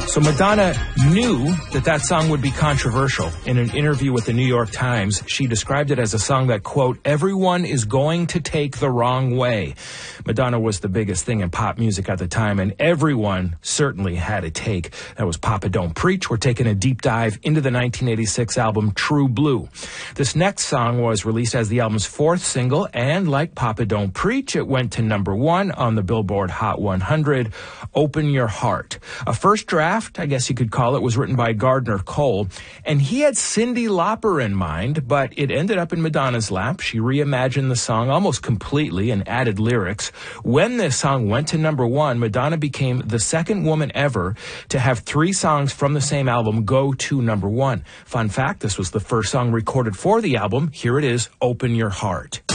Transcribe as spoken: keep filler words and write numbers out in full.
So Madonna knew that that song would be controversial. In an interview with the New York Times, she described it as a song that, quote, everyone is going to take the wrong way. Madonna was the biggest thing in pop music at the time, and everyone certainly had a take. That was Papa Don't Preach. We're taking a deep dive into the nineteen eighty-six album True Blue. This next song was released as the album's fourth single, and like Papa Don't Preach, it went to number one on the Billboard Hot one hundred, Open Your Heart. A first draft, I guess you could call it, was written by Gardner Cole, and he had Cyndi Lauper in mind, but it ended up in Madonna's lap. She reimagined the song almost completely and added lyrics. When this song went to number one, Madonna became the second woman ever to have three songs from the same album go to number one. Fun fact, this was the first song recorded for the album. Here it is, Open Your Heart.